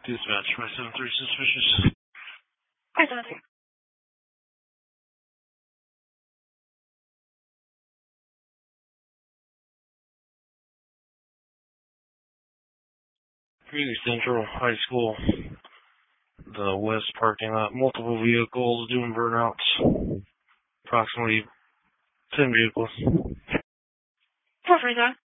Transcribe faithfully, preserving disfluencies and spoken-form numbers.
Dispatch, five seven three suspicious. five seven three. Greeley Central High School, the west parking lot, multiple vehicles doing burnouts, approximately ten vehicles. four forty-nine.